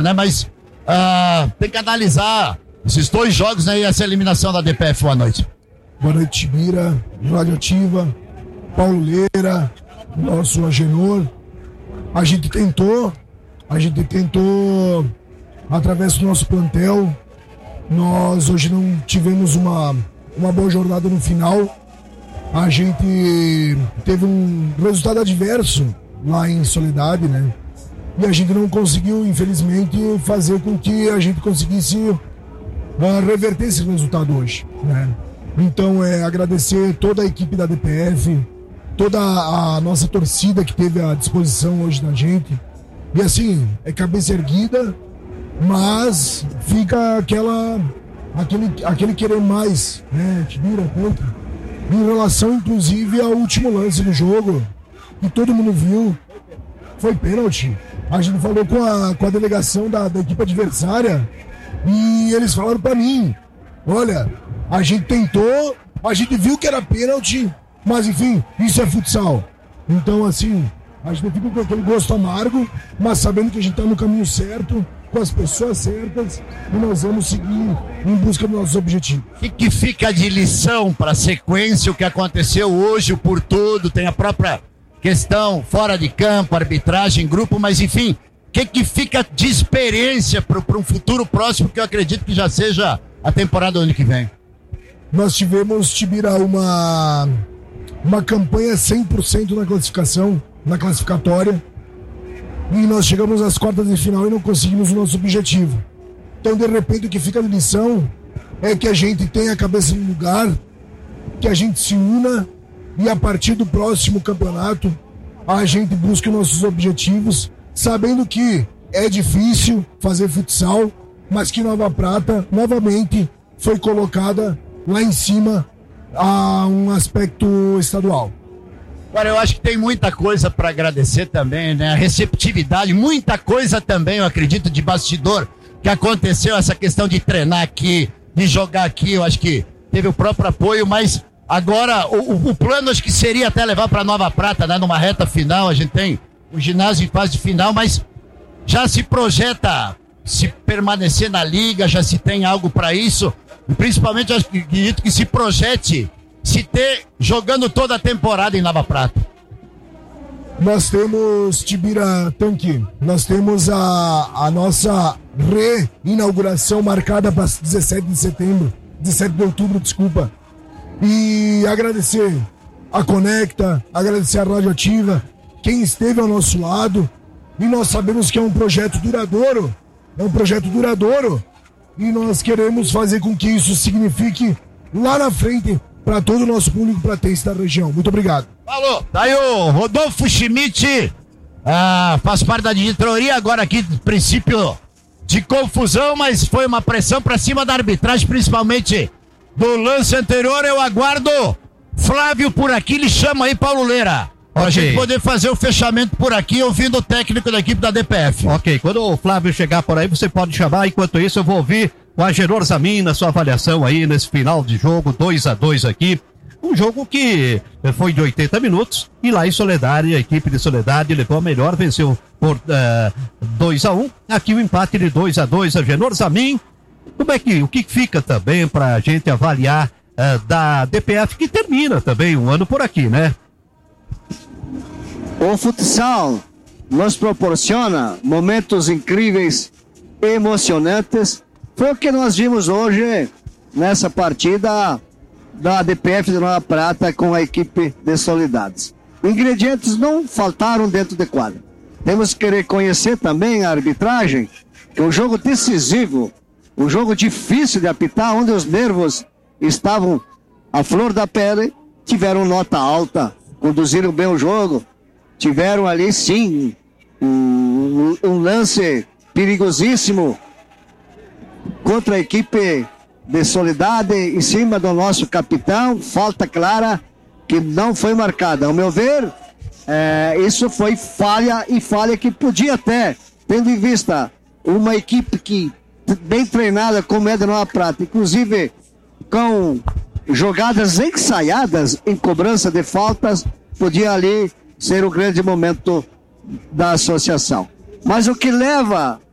né? Mas tem que analisar esses 2 jogos aí, essa eliminação da DPF. Boa noite. Boa noite, Tibira, Radioativa, Paulo Leira, nosso Agenor. A gente tentou através do nosso plantel. Nós hoje não tivemos uma boa jornada no final. A gente teve um resultado adverso lá em Soledade, né? E a gente não conseguiu, infelizmente, fazer com que a gente conseguisse reverter esse resultado hoje, né? Então, agradecer toda a equipe da DPF, toda a nossa torcida que teve à disposição hoje da gente. E assim, é cabeça erguida, mas fica aquele querer mais, né? Tibira, tanto. Em relação, inclusive, ao último lance do jogo, que todo mundo viu, foi pênalti. A gente falou com a delegação da equipe adversária e eles falaram pra mim, olha, a gente tentou, a gente viu que era pênalti, mas enfim, isso é futsal. Então, assim, a gente fica com aquele gosto amargo, mas sabendo que a gente tá no caminho certo, com as pessoas certas, e nós vamos seguir em busca dos nossos objetivos. O que fica de lição para a sequência, o que aconteceu hoje, o por todo, tem a própria questão fora de campo, arbitragem, grupo, mas enfim, o que fica de experiência para um futuro próximo, que eu acredito que já seja a temporada do ano que vem? Nós tivemos, Tibira, uma campanha 100% na classificação, na classificatória, e nós chegamos às quartas de final e não conseguimos o nosso objetivo. Então, de repente, o que fica de lição é que a gente tenha a cabeça no lugar, que a gente se una e a partir do próximo campeonato a gente busque nossos objetivos, sabendo que é difícil fazer futsal, mas que Nova Prata novamente foi colocada lá em cima a um aspecto estadual. Agora, eu acho que tem muita coisa para agradecer também, né? A receptividade, muita coisa também, eu acredito, de bastidor que aconteceu, essa questão de treinar aqui, de jogar aqui, eu acho que teve o próprio apoio, mas agora o plano acho que seria até levar para Nova Prata, né? Numa reta final, a gente tem o ginásio em fase final, mas já se projeta se permanecer na liga, já se tem algo para isso, e principalmente eu acredito que se projete se ter jogando toda a temporada em Nova Prata. Nós temos, Tibira Tanque, nós temos a nossa reinauguração marcada para 17 de outubro, desculpa. E agradecer a Conecta, agradecer a Radioativa, quem esteve ao nosso lado, e nós sabemos que é um projeto duradouro, e nós queremos fazer com que isso signifique lá na frente para todo o nosso público pratense da região. Muito obrigado. Falou. Tá aí o Rodolfo Schmidt, faz parte da diretoria, agora aqui, princípio de confusão, mas foi uma pressão para cima da arbitragem, principalmente do lance anterior. Eu aguardo Flávio por aqui, ele chama aí Paulo Leira. Pra gente poder fazer o fechamento por aqui, ouvindo o técnico da equipe da DPF. Ok, quando o Flávio chegar por aí, você pode chamar. Enquanto isso, eu vou ouvir o Agenor Zamin na sua avaliação aí nesse final de jogo, 2-2 aqui. Um jogo que foi de 80 minutos e lá em Soledade, a equipe de Soledade levou a melhor, venceu por 2-1. Aqui o empate de 2-2, Agenor Zamin. O que fica também pra gente avaliar da DPF, que termina também um ano por aqui, né? O futsal nos proporciona momentos incríveis, emocionantes. Foi o que nós vimos hoje nessa partida da DPF de Nova Prata com a equipe de Soledades. Ingredientes não faltaram dentro de quadra. Temos que reconhecer também a arbitragem, que é um jogo decisivo, um jogo difícil de apitar, onde os nervos estavam à flor da pele, tiveram nota alta, conduziram bem o jogo, tiveram ali sim um lance perigosíssimo contra a equipe de Soledade em cima do nosso capitão, falta clara que não foi marcada. Ao meu ver, isso foi falha que podia até, tendo em vista uma equipe que bem treinada como é de Nova Prata, inclusive com jogadas ensaiadas em cobrança de faltas, podia ali ser o grande momento da associação. Mas o que leva